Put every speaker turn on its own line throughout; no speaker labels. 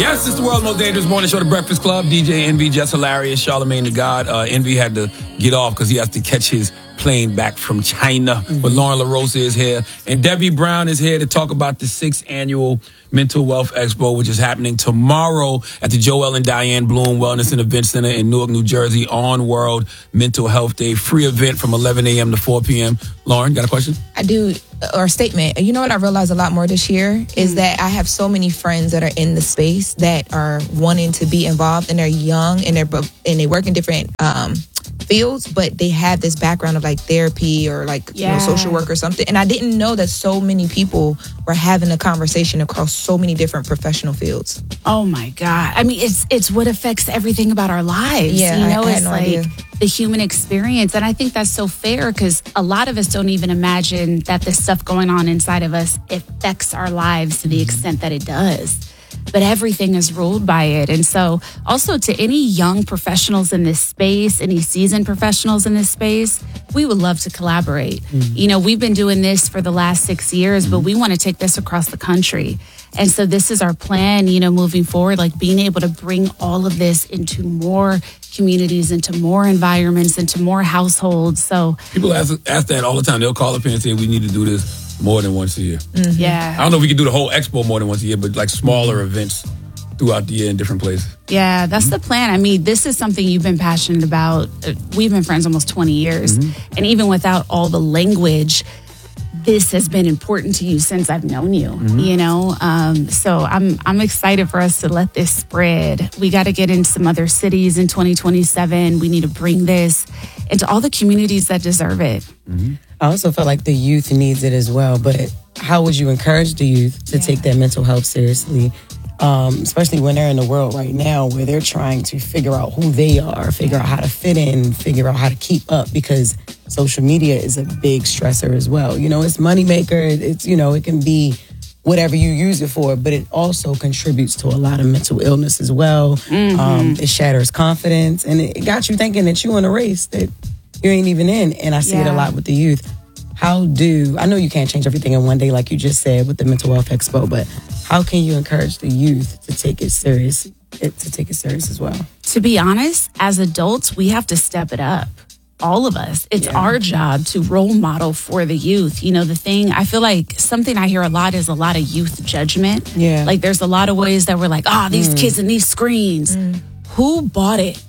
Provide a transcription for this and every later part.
Yes, it's the world's most dangerous morning show, The Breakfast Club. DJ Envy, Just Hilarious, Charlamagne the God. Envy had to get off because he has to catch his plane back from China. But Lauren LaRosa is here. And Debbie Brown is here to talk about the 6th annual Mental Wealth Expo, which is happening tomorrow at the Joel and Diane Bloom Wellness and Event Center in Newark, New Jersey on World Mental Health Day. Free event from 11 a.m. to 4 p.m. Lauren, got a question?
I do, or a statement. You know what I realized a lot more this year is that I have so many friends that are in the space that are wanting to be involved, and they're young and they work in different fields, but they have this background of like therapy or like social work or something. And I didn't know that so many people were having a conversation across so many different professional fields.
Oh my God. I mean, it's what affects everything about our lives.
Yeah,
you know,
I had
it's
no
like
idea.
the human experience. And I think that's so fair because a lot of us don't even imagine that the stuff going on inside of us affects our lives to the extent that it does. But everything is ruled by it. And so also to any young professionals in this space, any seasoned professionals in this space, we would love to collaborate. You know, we've been doing this for the last 6 years, but we want to take this across the country. And so this is our plan, you know, moving forward, like being able to bring all of this into more communities, into more environments, into more households. So
People ask that all the time. They'll call up here and say, we need to do this more than once a year.
yeah.
I don't know if we can do the whole expo more than once a year, but like smaller events throughout the year in different places.
Yeah, that's the plan. I mean, this is something you've been passionate about. We've been friends almost 20 years. And even without all the language, this has been important to you since I've known you, you know? So I'm excited for us to let this spread. We got to get in some other cities in 2027. We need to bring this into all the communities that deserve it.
I also feel like the youth needs it as well, but how would you encourage the youth to take their mental health seriously? Especially when they're in the world right now where they're trying to figure out who they are, figure out how to fit in, figure out how to keep up, because social media is a big stressor as well. You know, it's moneymaker. It's, you know, it can be whatever you use it for, but it also contributes to a lot of mental illness as well. It shatters confidence, and it got you thinking that you're in a race that you ain't even in. And I see it a lot with the youth. I know you can't change everything in one day, like you just said with the Mental Health Expo, but how can you encourage the youth to take it serious as well?
To be honest, as adults, we have to step it up. All of us. It's our job to role model for the youth. You know, the thing, I feel like something I hear a lot is a lot of youth judgment.
Yeah.
Like there's a lot of ways that we're like, these kids and these screens. Who bought it?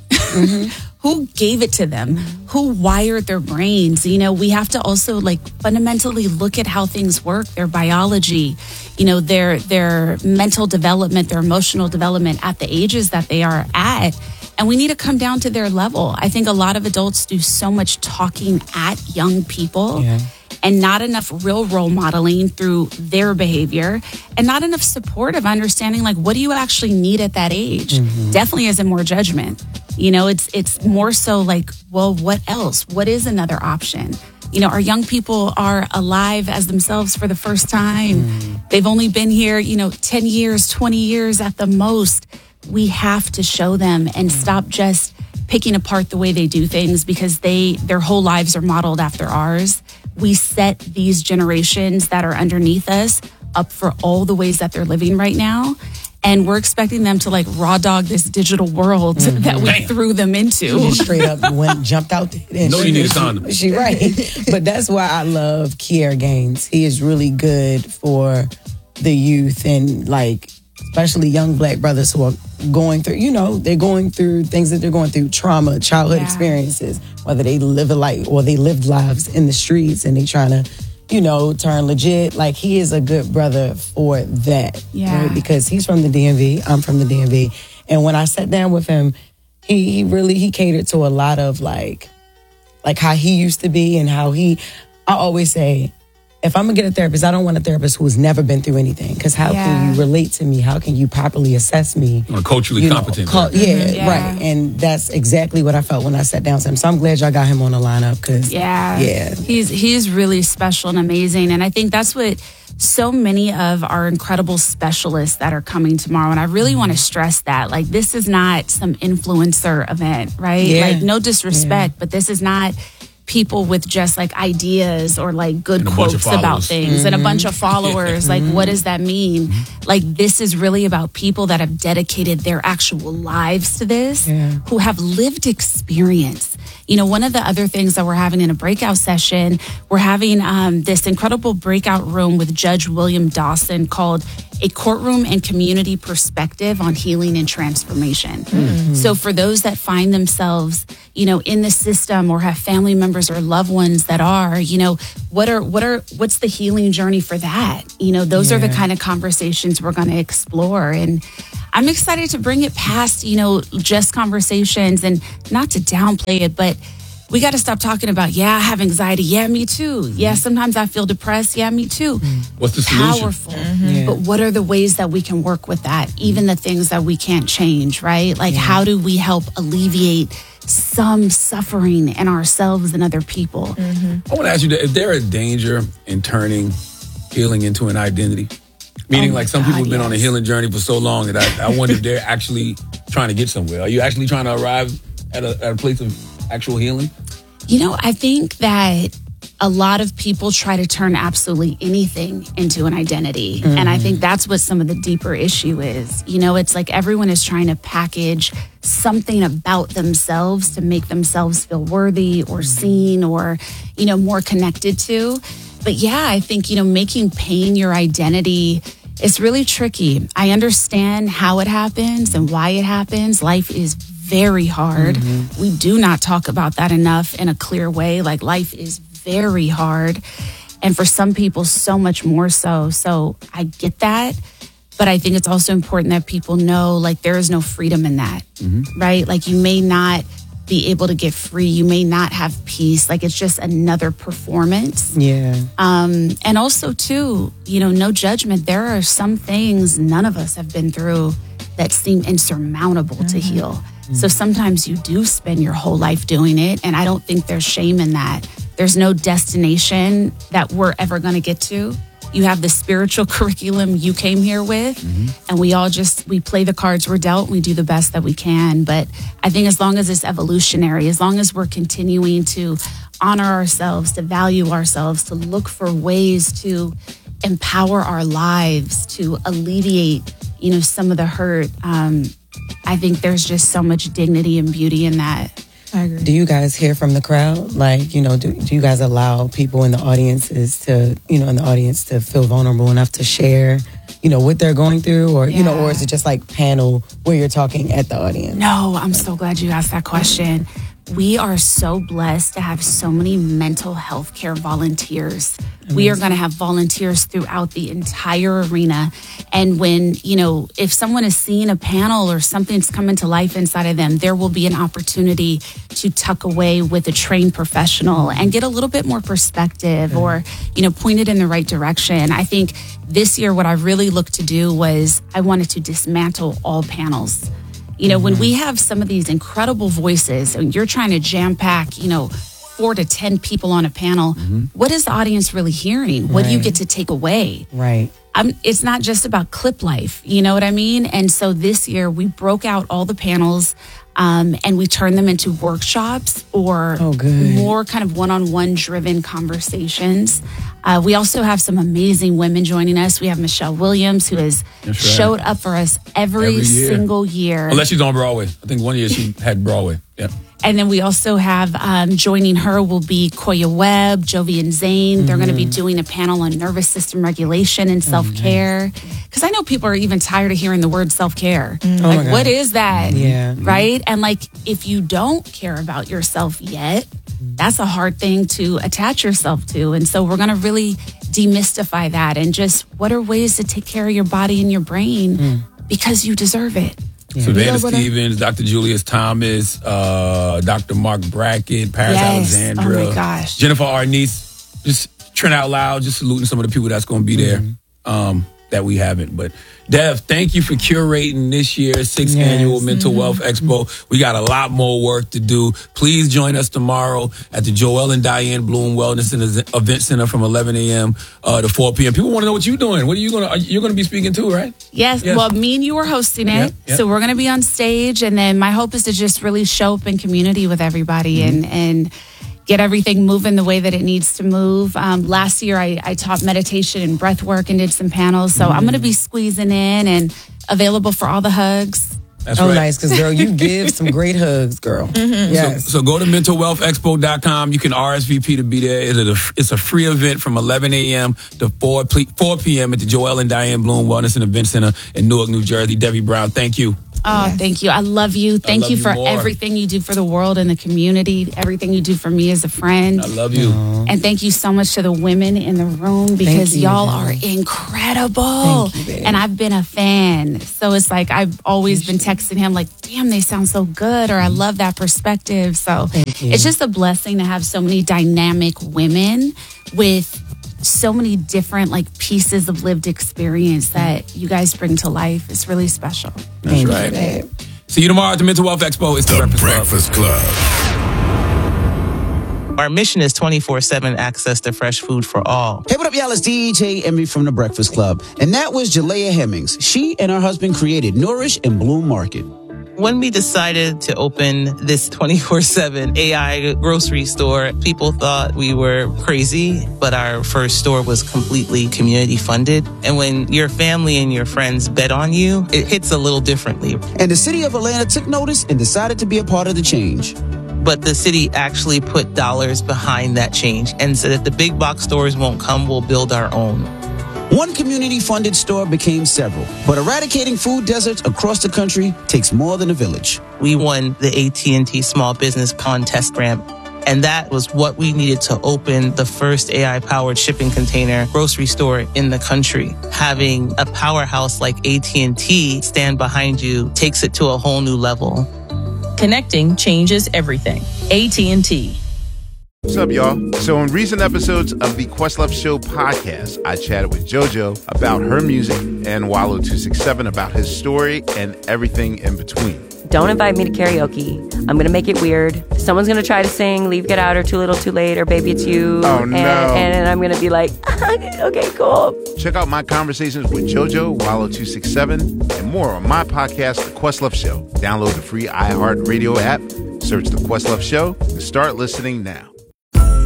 Who gave it to them? Who wired their brains? You know, we have to also like fundamentally look at how things work, their biology, you know, their mental development, their emotional development at the ages that they are at. And we need to come down to their level. I think a lot of adults do so much talking at young people and not enough real role modeling through their behavior and not enough support of understanding, like, what do you actually need at that age? Definitely isn't more judgment. You know, it's more so like, well, what else? What is another option? You know, our young people are alive as themselves for the first time. They've only been here, you know, 10 years, 20 years at the most. We have to show them and stop just picking apart the way they do things because their whole lives are modeled after ours. We set these generations that are underneath us up for all the ways that they're living right now. And we're expecting them to like raw dog this digital world that we threw them into.
She just straight up jumped out there.
No, you need a condom.
She right. But that's why I love Kier Gaines. He is really good for the youth and like, especially young Black brothers who are going through, you know, they're going through things that they're going through, trauma, childhood experiences, whether they live a life or they lived lives in the streets and they trying to, you know, turn legit. Like, he is a good brother for that.
Yeah.
Right? Because he's from the DMV. I'm from the DMV. And when I sat down with him, he catered to a lot of like how he used to be and how I always say, if I'm going to get a therapist, I don't want a therapist who's never been through anything. Because how can you relate to me? How can you properly assess me?
Or culturally competent.
Right? And that's exactly what I felt when I sat down with him. So I'm glad y'all got him on the lineup. Cause,
he's really special and amazing. And I think that's what so many of our incredible specialists that are coming tomorrow. And I really want to stress that. Like, this is not some influencer event, right?
Yeah.
Like, no disrespect, but this is not people with just like ideas or like good
And a bunch of
quotes about
followers.
things and a bunch of followers. Like, what does that mean? Like, this is really about people that have dedicated their actual lives to this, who have lived experience. You know, one of the other things that we're having in a breakout session, we're having this incredible breakout room with Judge William Dawson called A Courtroom and Community Perspective on Healing and Transformation. So for those that find themselves, you know, in the system or have family members or loved ones that are, you know, what's the healing journey for that? You know, those are the kind of conversations we're going to explore. And I'm excited to bring it past, you know, just conversations, and not to downplay it, but we got to stop talking about, I have anxiety. Yeah, me too. Yeah, sometimes I feel depressed. Yeah, me too.
What's the solution?
Powerful. But what are the ways that we can work with that? Even the things that we can't change, right? Like, how do we help alleviate some suffering in ourselves and other people?
I want to ask you, is there a danger in turning healing into an identity? Meaning, like, some people have been on a healing journey for so long that I wonder if they're actually trying to get somewhere. Are you actually trying to arrive at a place of actual healing?
You know, I think that a lot of people try to turn absolutely anything into an identity. And I think that's what some of the deeper issue is. You know, it's like everyone is trying to package something about themselves to make themselves feel worthy or seen or, you know, more connected to. But yeah, I think, you know, making pain your identity is really tricky. I understand how it happens and why it happens. Life is very hard. We do not talk about that enough in a clear way. Like, life is very hard. And for some people, so much more so. So I get that. But I think it's also important that people know, like, there is no freedom in that, right? Like, you may not be able to get free. You may not have peace. Like, it's just another performance. And also, too, you know, no judgment. There are some things none of us have been through that seem insurmountable to heal. So sometimes you do spend your whole life doing it. And I don't think there's shame in that. There's no destination that we're ever going to get to. You have the spiritual curriculum you came here with, and we play the cards we're dealt. We do the best that we can. But I think as long as it's evolutionary, as long as we're continuing to honor ourselves, to value ourselves, to look for ways to empower our lives, to alleviate, you know, some of the hurt, I think there's just so much dignity and beauty in that.
I agree.
Do you guys hear from the crowd? Like, you know, do you guys allow people in the audiences to, you know, in the audience to feel vulnerable enough to share, you know, what they're going through, or, you know, or is it just like panel where you're talking at the audience?
No, I'm so glad you asked that question. We are so blessed to have so many mental health care volunteers. We are going to have volunteers throughout the entire arena. And when, you know, if someone is seeing a panel or something's coming to life inside of them, there will be an opportunity to tuck away with a trained professional and get a little bit more perspective or, you know, point it in the right direction. I think this year what I really looked to do was I wanted to dismantle all panels. You know, when we have some of these incredible voices and you're trying to jam pack, you know, 4 to 10 people on a panel, what is the audience really hearing? What do you get to take away?
Right.
It's not just about clip life, you know what I mean? And so this year we broke out all the panels and we turned them into workshops or more kind of one-on-one driven conversations. We also have some amazing women joining us. We have Michelle Williams, who has showed up for us every single year.
Unless she's on Broadway. I think one year she had Broadway. Yeah.
And then we also have joining her will be Koya Webb, Jovian Zane. They're going to be doing a panel on nervous system regulation and self-care. Because I know people are even tired of hearing the word self-care. Like, what is that?
Yeah.
Right? And like, if you don't care about yourself yet, that's a hard thing to attach yourself to. And so we're going to really demystify that and just what are ways to take care of your body and your brain because you deserve it.
Savannah Stevens, Dr. Julius Thomas, Dr. Mark Brackett, Paris Alexandra,
oh my gosh,
Jennifer Arnice, just Trent Out Loud, just saluting some of the people that's going to be there that we haven't. But Dev, thank you for curating this year's 6th annual Mental Wealth Expo. We got a lot more work to do. Please join us tomorrow at the Joel and Diane Bloom Wellness and Event Center from 11 a.m. To 4 p.m. People want to know what you're doing. What are you going to? You're going to be speaking too, right?
Yes. Well, me and you are hosting it, so we're going to be on stage, and then my hope is to just really show up in community with everybody and get everything moving the way that it needs to move. Last year, I taught meditation and breath work and did some panels. So I'm going to be squeezing in and available for all the hugs.
That's
right.
Nice,
because, girl, you give some great hugs, girl. Yes.
So go to mentalwealthexpo.com. You can RSVP to be there. It's a free event from 11 a.m. to 4 p.m. at the Joel and Diane Bloom Wellness and Event Center in Newark, New Jersey. Debbie Brown, thank you.
Oh, thank you. I love you. Thank you for everything you do for the world and the community, everything you do for me as a friend.
I love you.
And thank you so much to the women in the room because y'all are incredible.
Thank you, babe.
And I've been a fan. So it's like I've always been texting him like, damn, they sound so good, or I love that perspective. So it's just a blessing to have so many dynamic women with so many different like pieces of lived experience that you guys bring to life. It's really special.
That's right. See you tomorrow at the Mental Wealth Expo. It's the Breakfast Club.
Our mission is 24/7 access to fresh food for all.
Hey, what up, y'all? It's DJ Envy from the Breakfast Club. And that was Jalea Hemmings. She and her husband created Nourish and Bloom Market.
When we decided to open this 24/7 AI grocery store, people thought we were crazy, but our first store was completely community funded. And when your family and your friends bet on you, it hits a little differently.
And the city of Atlanta took notice and decided to be a part of the change.
But the city actually put dollars behind that change and said if the big box stores won't come, we'll build our own.
One community-funded store became several, but eradicating food deserts across the country takes more than a village.
We won the AT&T Small Business Pond Test Grant, and that was what we needed to open the first AI-powered shipping container grocery store in the country. Having a powerhouse like AT&T stand behind you takes it to a whole new level.
Connecting changes everything. AT&T.
What's up, y'all? So in recent episodes of the Questlove Show podcast, I chatted with JoJo about her music and Wallo267 about his story and everything in between.
Don't invite me to karaoke. I'm going to make it weird. Someone's going to try to sing Leave, Get Out, or Too Little, Too Late, or Baby It's You.
Oh, no.
And I'm going to be like, okay, cool.
Check out my conversations with JoJo, Wallo267, and more on my podcast, The Questlove Show. Download the free iHeartRadio app, search The Questlove Show, and start listening now.